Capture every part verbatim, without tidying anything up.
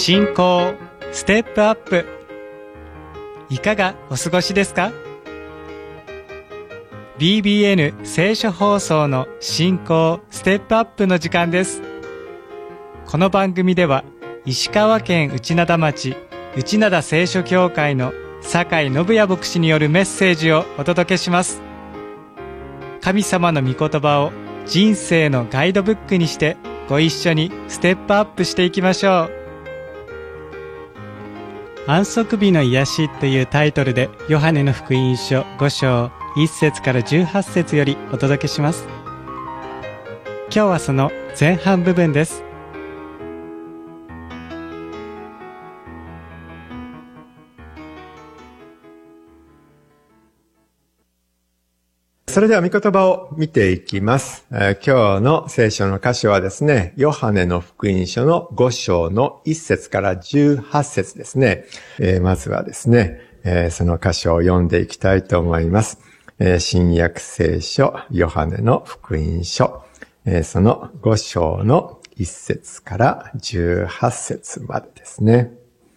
信仰ステップアップ。いかがお過ごしですか？ ビービーエヌ 聖書放送の信仰ステップアップの時間です。この番組では石川県内灘町内灘聖書教会の酒井信也牧師によるメッセージをお届けします。神様の御言葉を人生のガイドブックにしてご一緒にステップアップしていきましょう。安息日の癒しというタイトルでヨハネの福音書ご章いっ節からじゅうはち節よりお届けします。今日はその前半部分です。 それでは御言葉を見ていきます。えー、今日の聖書の箇所はですね、ヨハネの福音書のご章のいっ節からじゅうはち節ですね。えー、まずはですね、えー、その箇所を読んでいきたいと思います。えー、新約聖書ヨハネの福音書、えー、そのご章のいっ節からじゅうはち節までですね。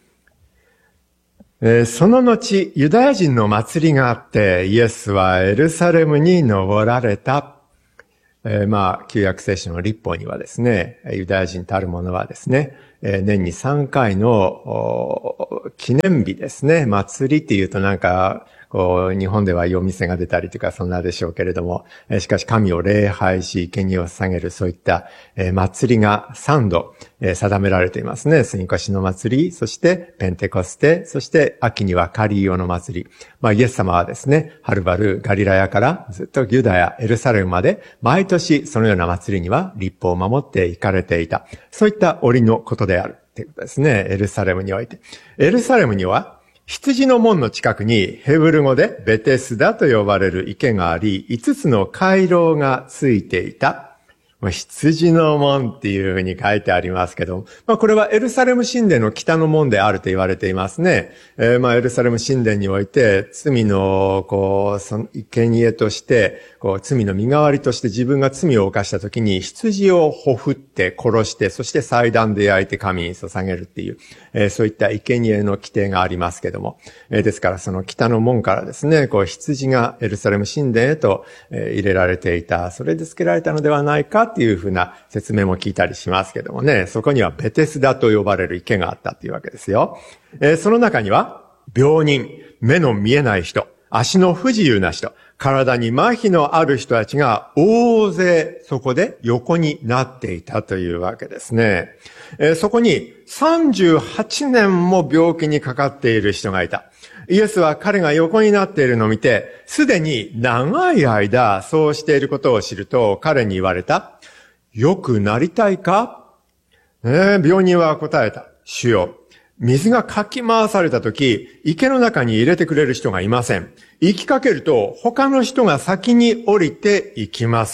えー、その後、ユダヤ人の祭りがあって、イエスはエルサレムに登られた。えー、まあ、旧約聖書の律法にはですね、ユダヤ人たるものはですね、えー、年にさんかいの記念日ですね、祭りっていうとなんか、こう、日本では夜店が出たりとかそんなでしょうけれども、えー、しかし神を礼拝し、生贄を捧げるそういった、えー、祭りがさんど、えー、定められていますね。杉越の祭り、そしてペンテコステ、そして秋にはカリオの祭り。まあイエス様はですね、はるばるガリラヤからずっとユダヤ、エルサレムまで毎年そのような祭りには律法を守って行かれていた。そういった折のことであるということですね。エルサレムにおいて。エルサレムには羊の門の近くにヘブル語でベテスダと呼ばれる池があり、いつつの回廊がついていた。羊の門っていうふうに書いてありますけど、まあこれはエルサレム神殿の北の門であると言われていますね。えー、まあエルサレム神殿において罪のこうその生贄としてこう罪の身代わりとして自分が罪を犯した時に羊をほふって殺してそして祭壇で焼いて神に捧げるっていう、えー、そういった生贄の規定がありますけども、えー、ですからその北の門からですね、こう羊がエルサレム神殿へと、えー、入れられていた、それで付けられたのではないかっていうふうな説明も聞いたりしますけどもね、そこにはベテスダと呼ばれる池があったというわけですよ。えー、その中には病人、目の見えない人、足の不自由な人、体に麻痺のある人たちが大勢そこで横になっていたというわけですね。えー、そこにさんじゅうはちねんも病気にかかっている人がいた。イエスは彼が横になっているのを見て、すでに長い間そうしていることを知ると彼に言われた。良くなりたいか、ね、病人は答えた。主よ、水がかき回されたとき、池の中に入れてくれる人がいません。行きかけると、他の人が先に降りて行きます。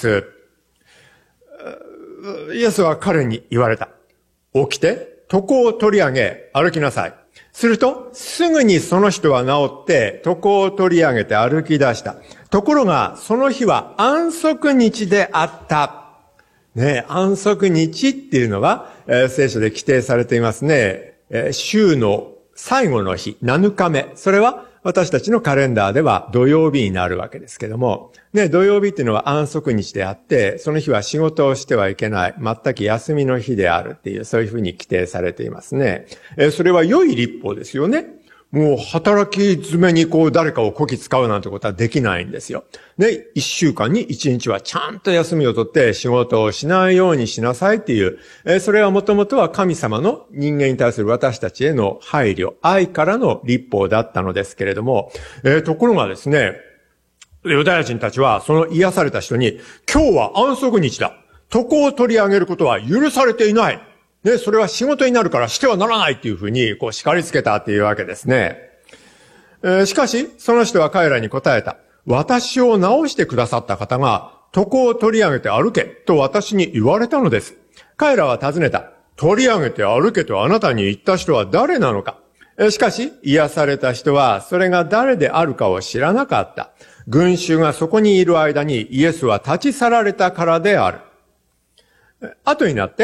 イエスは彼に言われた。起きて、床を取り上げ、歩きなさい。すると、すぐにその人は治って、床を取り上げて歩き出した。ところが、その日は安息日であった。ね、安息日っていうのは、えー、聖書で規定されていますね。えー、週の最後の日、なのかめ。それは私たちのカレンダーでは土曜日になるわけですけども、ね、土曜日っていうのは安息日であって、その日は仕事をしてはいけない、全く休みの日であるっていう、そういうふうに規定されていますね。えー、それは良い律法ですよね。もう働き詰めにこう誰かをこき使うなんてことはできないんですよ。で、一週間に一日はちゃんと休みを取って仕事をしないようにしなさいっていう、えー、それはもともとは神様の人間に対する私たちへの配慮、愛からの律法だったのですけれども、えー、ところがですね、ユダヤ人たちはその癒された人に、今日は安息日だ。床を取り上げることは許されていない。ね、それは仕事になるからしてはならないっていうふうに、こう叱りつけたっていうわけですね。えー、しかし、その人は彼らに答えた。私を治してくださった方が、床を取り上げて歩けと私に言われたのです。彼らは尋ねた。取り上げて歩けとあなたに言った人は誰なのか。えー、しかし、癒された人は、それが誰であるかを知らなかった。群衆がそこにいる間にイエスは立ち去られたからである。後になって、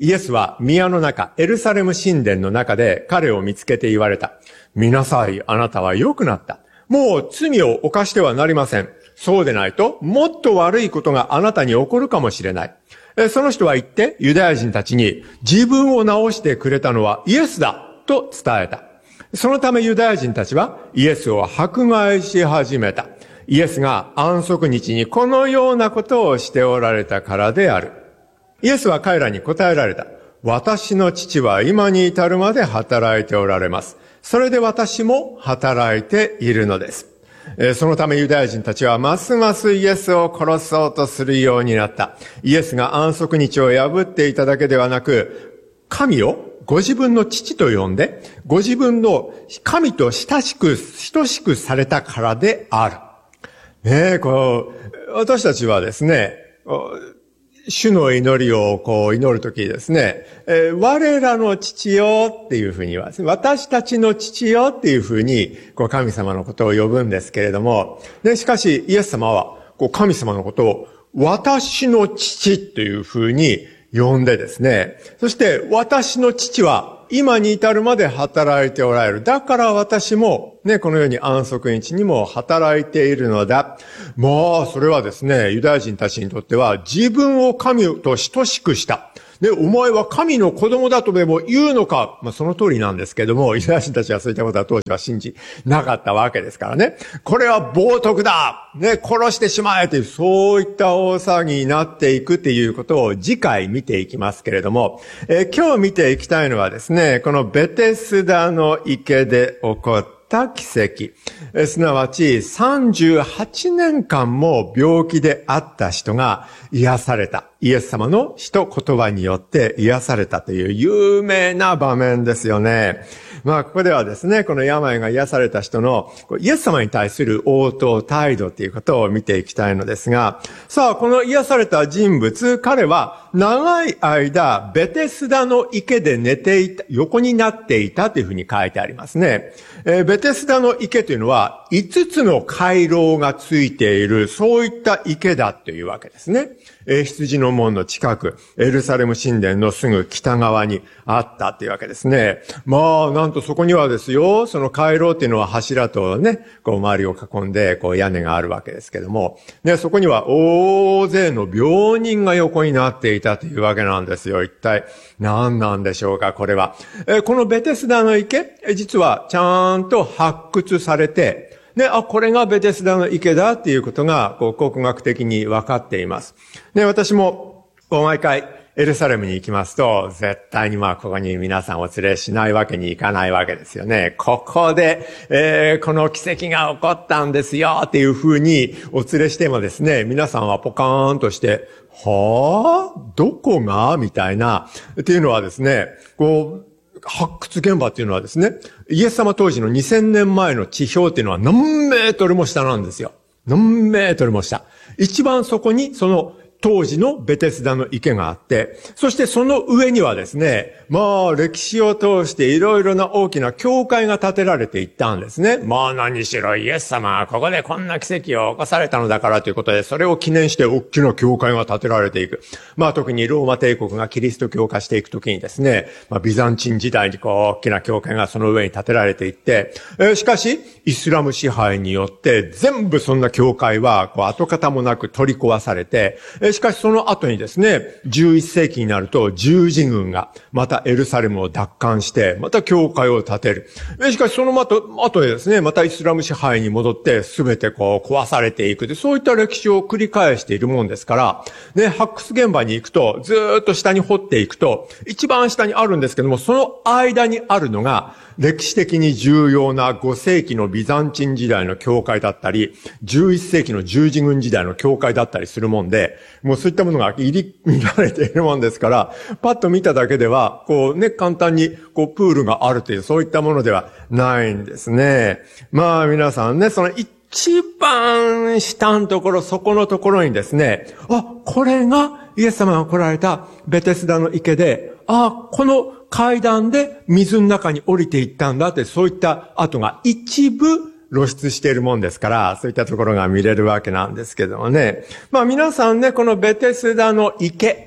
イエスは宮の中、エルサレム神殿の中で彼を見つけて言われた。見なさい、あなたは良くなった。もう罪を犯してはなりません。そうでないと、もっと悪いことがあなたに起こるかもしれない。その人は言って、ユダヤ人たちに、自分を治してくれたのはイエスだと伝えた。そのためユダヤ人たちはイエスを迫害し始めた。イエスが安息日にこのようなことをしておられたからである。イエスは彼らに答えられた。私の父は今に至るまで働いておられます。それで私も働いているのです。そのためユダヤ人たちはますますイエスを殺そうとするようになった。イエスが安息日を破っていただけではなく、神をご自分の父と呼んで、ご自分の神と親しく、等しくされたからである。ねえ、こう、私たちはですね、主の祈りをこう祈るときですね、えー、我らの父よっていうふうには、私たちの父よっていうふうに、こう神様のことを呼ぶんですけれども、で、しかしイエス様は、こう神様のことを私の父というふうに呼んでですね、そして私の父は今に至るまで働いておられる。だから私もね、このように安息日にも働いているのだ。まあ、それはですね、ユダヤ人たちにとっては自分を神と等しくした。ね、お前は神の子供だとでも言うのか。まあ、その通りなんですけども、ユダヤ人たちはそういったことは当時は信じなかったわけですからね。これは冒涜だね、殺してしまえという、そういった大騒ぎになっていくっていうことを次回見ていきますけれども、えー、今日見ていきたいのはですね、このベテスダの池で起こった奇跡。すなわちさんじゅうはちねんかんも病気であった人が癒された。イエス様の一言葉によって癒されたという有名な場面ですよね。まあここではですね、この病が癒された人のイエス様に対する応答態度ということを見ていきたいのですが、さあこの癒された人物、彼は長い間ベテスダの池で寝ていた、横になっていたというふうに書いてありますね。えー、ベテスダの池というのはいつつの回廊がついている、そういった池だというわけですね。えー、羊の門の近く、エルサレム神殿のすぐ北側にあったというわけですね。まあ、なんとそこにはですよ、その回廊っていうのは柱とね、こう周りを囲んで、こう屋根があるわけですけども、ね、そこには大勢の病人が横になっていたというわけなんですよ。一体何なんでしょうか、これは。えー、このベテスダの池、実はちゃんと発掘されて、ね、あ、これがベテスダの池だっていうことが、こう、考古学的に分かっています。ね、私も、毎回、エルサレムに行きますと、絶対にまあ、ここに皆さんお連れしないわけにいかないわけですよね。ここで、えー、この奇跡が起こったんですよっていう風にお連れしてもですね、皆さんはポカーンとして、はぁ？どこが？みたいな、っていうのはですね、こう、発掘現場っていうのはですね、イエス様当時のにせんねんまえの地表っていうのは何メートルも下なんですよ。何メートルも下。一番そこにその当時のベテスダの池があって、そしてその上にはですね、まあ歴史を通していろいろな大きな教会が建てられていったんですね。まあ何しろイエス様はここでこんな奇跡を起こされたのだからということで、それを記念して大きな教会が建てられていく。まあ特にローマ帝国がキリスト教化していくときにですね、まあビザンチン時代にこう大きな教会がその上に建てられていって、えー、しかしイスラム支配によって全部そんな教会はこう跡形もなく取り壊されて、えーしかしその後にですね、じゅういっせいきになると十字軍がまたエルサレムを奪還して、また教会を建てる。しかしその後、後でですね、またイスラム支配に戻って全てこう壊されていくで、そういった歴史を繰り返しているもんですから、ね、発掘現場に行くと、ずーっと下に掘っていくと、一番下にあるんですけども、その間にあるのが、歴史的に重要なごせいきのビザンチン時代の教会だったり、じゅういっせいきの十字軍時代の教会だったりするもんで、もうそういったものが入り乱れているもんですから、パッと見ただけでは、こうね、簡単にこうプールがあるという、そういったものではないんですね。まあ皆さんね、その一番下のところ、そこのところにですね、あ、これがイエス様が来られたベテスダの池で、あ、この階段で水の中に降りていったんだって、そういった跡が一部露出しているもんですから、そういったところが見れるわけなんですけどもね。まあ皆さんね、このベテスダの池、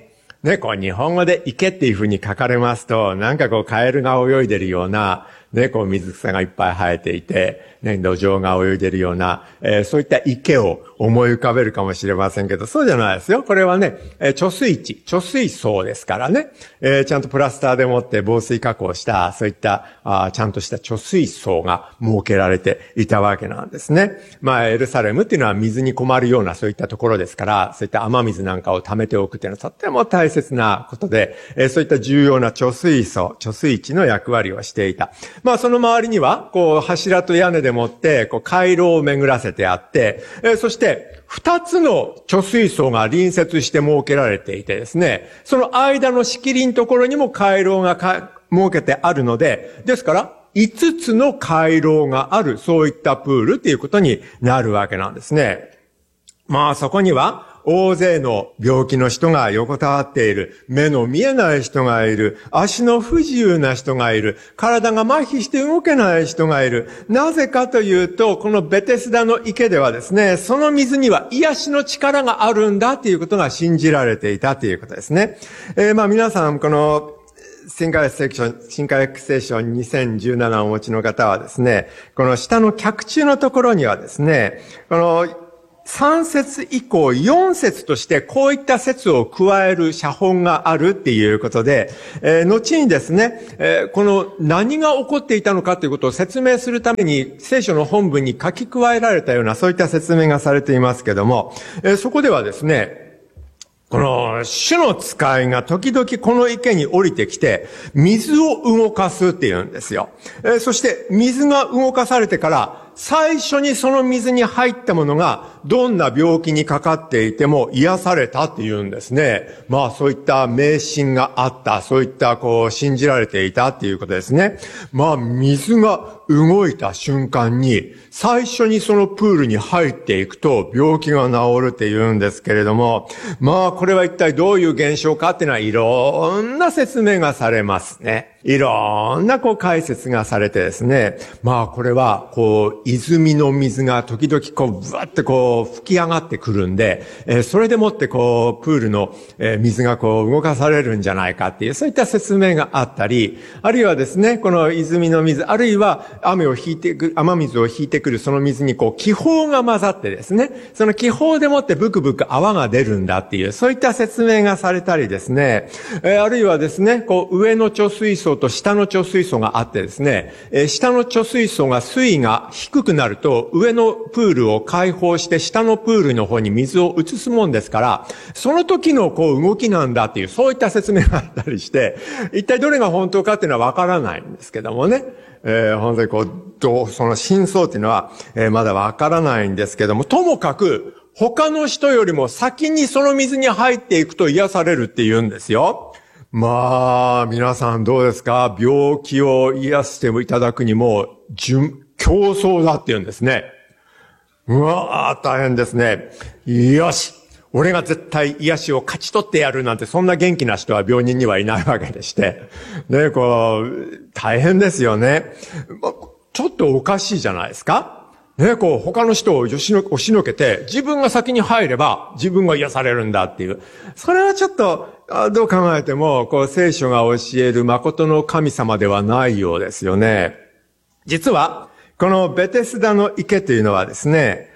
ね、こう日本語で池っていう風に書かれますと、なんかこうカエルが泳いでるような、ね、こう水草がいっぱい生えていて、ね、土壌が泳いでるような、えー、そういった池を思い浮かべるかもしれませんけど、そうじゃないですよ。これはね、えー、貯水池、貯水槽ですからね、えー、ちゃんとプラスターでもって防水加工した、そういったあちゃんとした貯水槽が設けられていたわけなんですね。まあ、エルサレムっていうのは水に困るようなそういったところですから、そういった雨水なんかを溜めておくっていうのはとっても大切なことで、えー、そういった重要な貯水槽、貯水池の役割をしていた。まあ、その周りには、こう、柱と屋根でもって、こう、回廊を巡らせてあって、えー、そして、二つの貯水槽が隣接して設けられていてですね、その間の仕切りのところにも回廊がか設けてあるので、ですから、五つの回廊がある、そういったプールっていうことになるわけなんですね。まあ、そこには、大勢の病気の人が横たわっている、目の見えない人がいる、足の不自由な人がいる、体が麻痺して動けない人がいる。なぜかというと、このベテスダの池ではですね、その水には癒しの力があるんだということが信じられていたということですね。えー、まあ皆さん、この、新海約聖書、新海約聖書にせんじゅうななをお持ちの方はですね、この下の脚注のところにはですね、この、さん節以降よん節としてこういった説を加える写本があるっていうことで、えー、後にですね、えー、この何が起こっていたのかということを説明するために聖書の本文に書き加えられたようなそういった説明がされていますけども、えー、そこではですね、この主の使いが時々この池に降りてきて水を動かすっていうんですよ。えー、そして水が動かされてから最初にその水に入ったものがどんな病気にかかっていても癒されたっていうんですね。まあそういった迷信があった、そういったこう信じられていたっていうことですね。まあ水が動いた瞬間に最初にそのプールに入っていくと病気が治るっていうんですけれども、まあこれは一体どういう現象かっていうのはいろんな説明がされますね。いろんなこう解説がされてですね、まあこれはこう泉の水が時々こうブワッてこう吹き上がってくるんで、えー、それでもってこうプールの、えー、水がこう動かされるんじゃないかっていうそういった説明があったり、あるいはですね、この泉の水、あるいは雨を引いてくる、雨水を引いてくるその水にこう気泡が混ざってですね、その気泡でもってブクブク泡が出るんだっていうそういった説明がされたりですね、えー、あるいはですね、こう上の貯水槽と下の貯水槽があってですね、えー、下の貯水槽が水位が低くなると上のプールを開放して下のプールの方に水を移すもんですから、その時のこう動きなんだっていうそういった説明があったりして、一体どれが本当かっていうのはわからないんですけどもね、えー、本当にこうどうその真相っていうのは、えー、まだわからないんですけども、ともかく他の人よりも先にその水に入っていくと癒されるって言うんですよ。まあ、皆さんどうですか？病気を癒していただくにも、順、競争だって言うんですね。うわー、大変ですね。よし！俺が絶対癒しを勝ち取ってやるなんて、そんな元気な人は病人にはいないわけでして。ね、こう、大変ですよね。ちょっとおかしいじゃないですか？ね、こう、他の人を押しのけて、自分が先に入れば、自分が癒されるんだっていう。それはちょっと、どう考えても、こう、聖書が教える誠の神様ではないようですよね。実は、このベテスダの池というのはですね、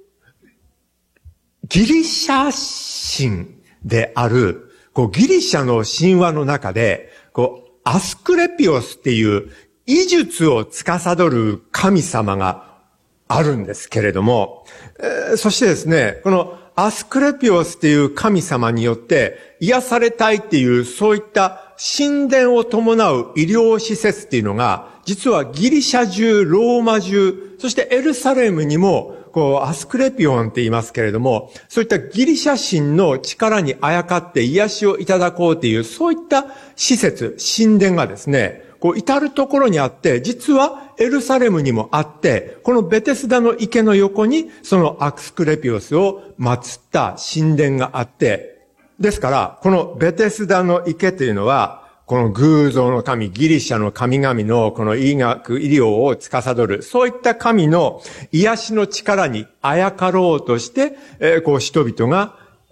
ギリシャ神である、こう、ギリシャの神話の中で、こう、アスクレピオスっていう医術を司る神様があるんですけれども、えー、そしてですね、このアスクレピオスっていう神様によって癒されたいっていうそういった神殿を伴う医療施設っていうのが、実はギリシャ中、ローマ中、そしてエルサレムにも、こう、アスクレピオンって言いますけれども、そういったギリシャ神の力にあやかって癒しをいただこうっていう、そういった施設、神殿がですね、こう、至るところにあって、実はエルサレムにもあって、このベテスダの池の横に、そのアスクレピオスを祀った神殿があって、ですから、このベテスダの池というのは、この偶像の神、ギリシャの神々のこの医学、医療を司る、そういった神の癒しの力にあやかろうとして、えー、こう人々が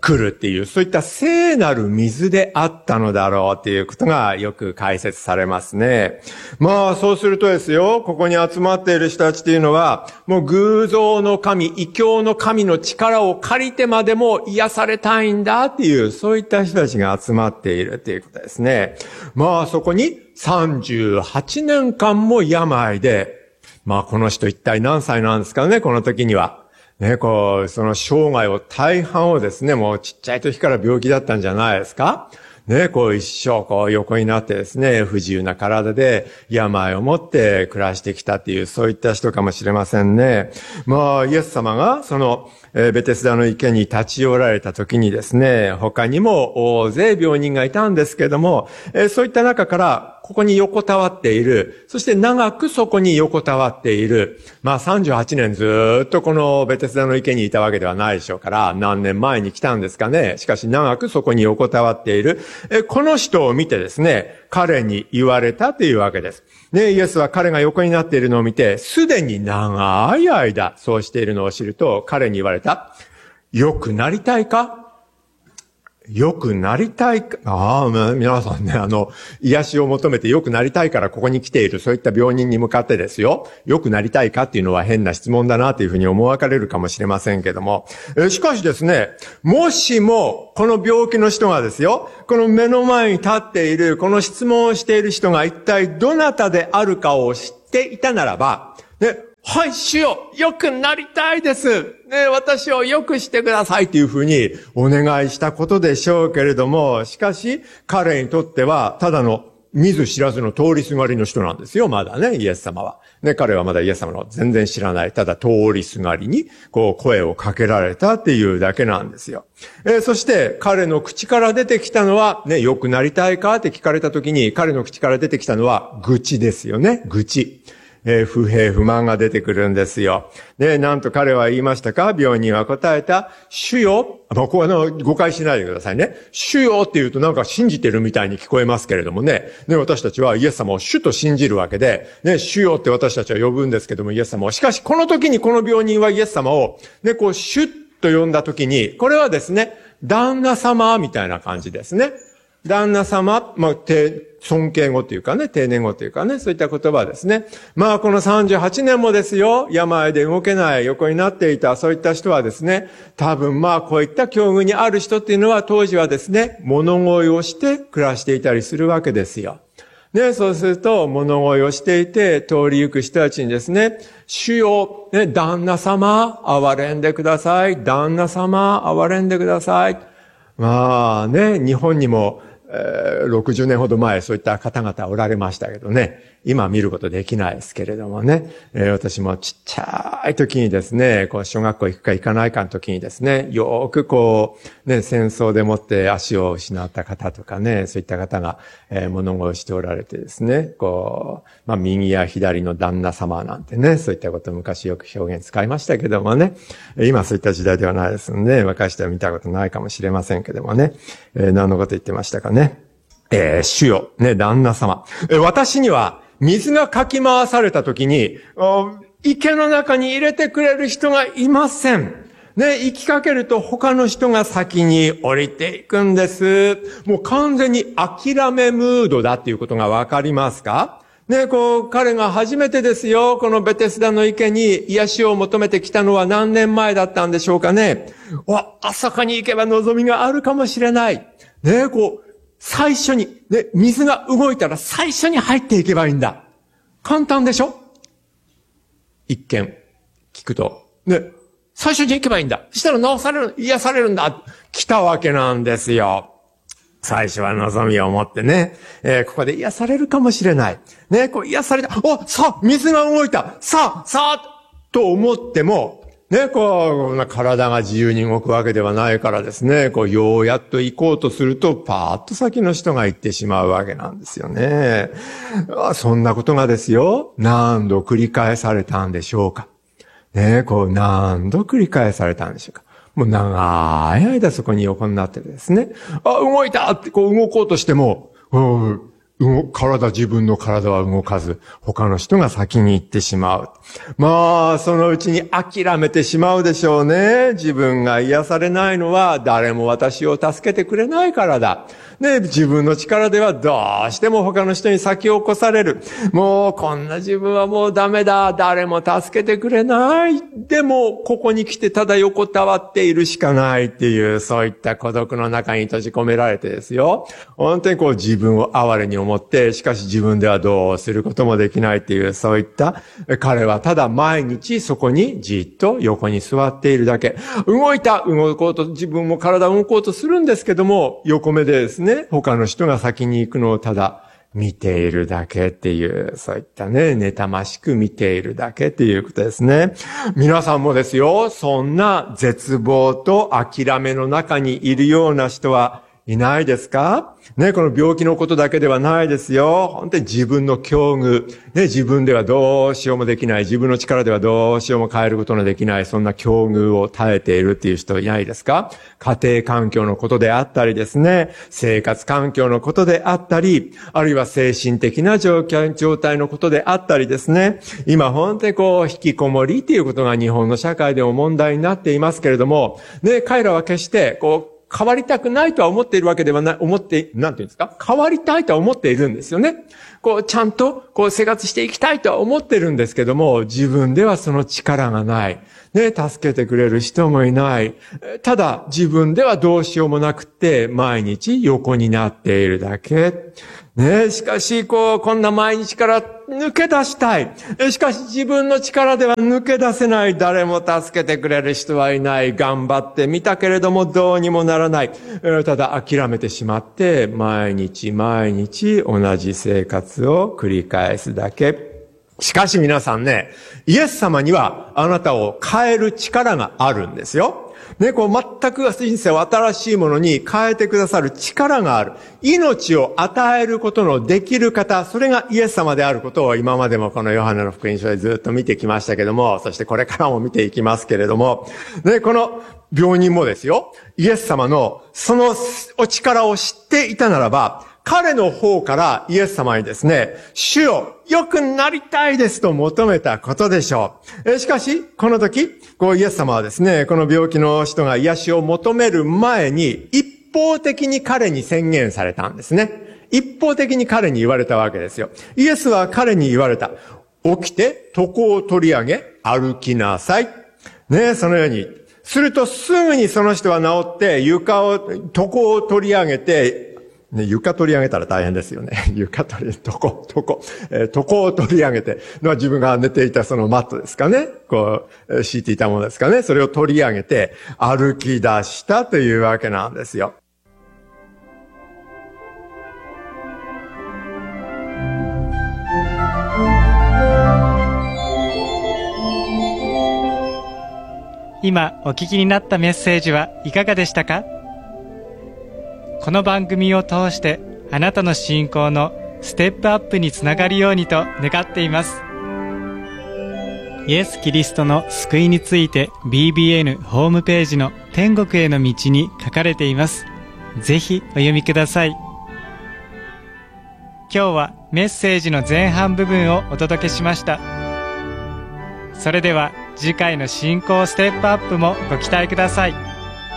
来るっていう、そういった聖なる水であったのだろうっていうことがよく解説されますね。まあ、そうするとですよ、ここに集まっている人たちっていうのは、もう偶像の神、異教の神の力を借りてまでも癒されたいんだっていう、そういった人たちが集まっているっていうことですね。まあ、そこにさんじゅうはちねんかんも病で、まあ、この人一体何歳なんですかね、この時には。ね、こう、その生涯を大半をですね、もうちっちゃい時から病気だったんじゃないですか？ね、こう一生こう横になってですね、不自由な体で病を持って暮らしてきたっていう、そういった人かもしれませんね。まあ、イエス様がその、えー、ベテスダの池に立ち寄られた時にですね、他にも大勢病人がいたんですけども、えー、そういった中から、ここに横たわっている、そして長くそこに横たわっている、まあさんじゅうはちねんずっとこのベテスダの池にいたわけではないでしょうから、何年前に来たんですかね。しかし長くそこに横たわっている、えこの人を見てですね、彼に言われたというわけです。ね、イエスは彼が横になっているのを見て、すでに長い間そうしているのを知ると、彼に言われた。良くなりたいか？良くなりたいか、ああ、皆さんね、あの、癒しを求めて良くなりたいからここに来ている、そういった病人に向かってですよ、良くなりたいかっていうのは変な質問だなというふうに思われるかもしれませんけども、えしかしですね、もしも、この病気の人がですよ、この目の前に立っている、この質問をしている人が一体どなたであるかを知っていたならば、ね、はい、主よ、良くなりたいです。ね、私を良くしてくださいというふうにお願いしたことでしょうけれども、しかし彼にとってはただの見ず知らずの通りすがりの人なんですよ、まだね、イエス様は。ね、彼はまだイエス様の全然知らない、ただ通りすがりにこう声をかけられたっていうだけなんですよ。えー、そして彼の口から出てきたのは、ね、良くなりたいかって聞かれた時に彼の口から出てきたのは愚痴ですよね、愚痴。えー、不平不満が出てくるんですよ。で、なんと彼は言いましたか？病人は答えた。主よ。ここはの誤解しないでくださいね。主よって言うとなんか信じてるみたいに聞こえますけれどもね。ね、私たちはイエス様を主と信じるわけで、ね、主よって私たちは呼ぶんですけども、イエス様を。しかし、この時にこの病人はイエス様を、ね、こう、主と呼んだ時に、これはですね、旦那様みたいな感じですね。旦那様、まあ、尊敬語というかね、定年語というかね、そういった言葉ですね。まあ、このさんじゅうはちねんもですよ、病で動けない、横になっていた、そういった人はですね、多分まあ、こういった境遇にある人っていうのは、当時はですね、物乞いをして暮らしていたりするわけですよ。ね、そうすると、物乞いをしていて、通り行く人たちにですね、主よ、ね、旦那様、憐れんでください。旦那様、憐れんでください。まあね、日本にも、ろくじゅうねんほど前そういった方々おられましたけどね、今見ることできないですけれどもね、えー、私もちっちゃい時にですね、こう小学校行くか行かないかの時にですね、よーくこうね、戦争でもって足を失った方とかね、そういった方が、えー、物乞いしておられてですね、こう、まあ右や左の旦那様なんてね、そういったことを昔よく表現使いましたけどもね、今そういった時代ではないですので、若い人は見たことないかもしれませんけどもね、えー、何のこと言ってましたかね。えー、主よ、ね、旦那様。えー、私には、水がかき回された時に、池の中に入れてくれる人がいません。ね、行きかけると他の人が先に降りていくんです。もう完全に諦めムードだっていうことがわかりますか？ね、こう、彼が初めてですよ、このベテスダの池に癒しを求めてきたのは何年前だったんでしょうかね。わ、あそこに行けば望みがあるかもしれない。ね、こう、最初に、ね、水が動いたら最初に入っていけばいいんだ。簡単でしょ？一見、聞くと。ね、最初に行けばいいんだ。そしたら治される、癒されるんだ。来たわけなんですよ。最初は望みを持ってね、えー、ここで癒されるかもしれない。ね、こう癒された。お、さあ、水が動いた。さあ、さあ、と思っても、ね、こう、体が自由に動くわけではないからですね、こう、ようやっと行こうとすると、パーッと先の人が行ってしまうわけなんですよね。そんなことがですよ、何度繰り返されたんでしょうか。ね、こう、何度繰り返されたんでしょうか。もう長い間そこに横になってですね、あ、動いたってこう動こうとしても、 体、自分の体は動かず、他の人が先に行ってしまう。まあ、そのうちに諦めてしまうでしょうね。自分が癒されないのは誰も私を助けてくれないからだ。ね、自分の力ではどうしても他の人に先を越される。もうこんな自分はもうダメだ。誰も助けてくれない。でも、ここに来てただ横たわっているしかないっていう、そういった孤独の中に閉じ込められてですよ。本当にこう自分を哀れに思って、しかし自分ではどうすることもできないっていう、そういった、彼はただ毎日そこにじっと横に座っているだけ。動いた、動こうと、自分も体を動こうとするんですけども、横目でですね、他の人が先に行くのをただ見ているだけっていう、そういったね、妬ましく見ているだけっていうことですね。皆さんもですよ、そんな絶望と諦めの中にいるような人はいないですか？ね、この病気のことだけではないですよ。本当に自分の境遇、ね、自分ではどうしようもできない、自分の力ではどうしようも変えることのできない、そんな境遇を耐えているっていう人いないですか？家庭環境のことであったりですね、生活環境のことであったり、あるいは精神的な状態のことであったりですね、今本当にこう、引きこもりっていうことが日本の社会でも問題になっていますけれども、ね、彼らは決して、こう、変わりたくないとは思っているわけではない、思って、なんていうんですか？変わりたいとは思っているんですよね。こう、ちゃんと、こう、生活していきたいとは思っているんですけども、自分ではその力がない。ね、助けてくれる人もいない。ただ、自分ではどうしようもなくて、毎日横になっているだけ。ね、しかし、こう、こんな毎日から抜け出したい。しかし、自分の力では抜け出せない。誰も助けてくれる人はいない。頑張ってみたけれども、どうにもならない。ただ、諦めてしまって、毎日毎日同じ生活を繰り返すだけ。しかし皆さんね、イエス様にはあなたを変える力があるんですよ。ね、こう全く人生を新しいものに変えてくださる力がある。命を与えることのできる方、それがイエス様であることを今までもこのヨハネの福音書でずっと見てきましたけども、そしてこれからも見ていきますけれども、ね、この病人もですよ、イエス様のそのお力を知っていたならば、彼の方からイエス様にですね、主よ、良くなりたいですと求めたことでしょう。えしかし、この時、こうイエス様はですね、この病気の人が癒しを求める前に、一方的に彼に宣言されたんですね。一方的に彼に言われたわけですよ。イエスは彼に言われた。起きて、床を取り上げ、歩きなさい。ね、そのように。するとすぐにその人は治って、床を、床を取り上げて、ね、床取り上げたら大変ですよね。床取り、床、床、えー、床を取り上げて、のは自分が寝ていたそのマットですかね。こう、敷いていたものですかね。それを取り上げて、歩き出したというわけなんですよ。 今お聞きになったメッセージはいかがでしたか？この番組を通してあなたの信仰のステップアップにつながるようにと願っています。イエス・キリストの救いについて ビービーエヌ ホームページの天国への道に書かれています。ぜひお読みください。今日はメッセージの前半部分をお届けしました。それでは次回の信仰ステップアップもご期待ください。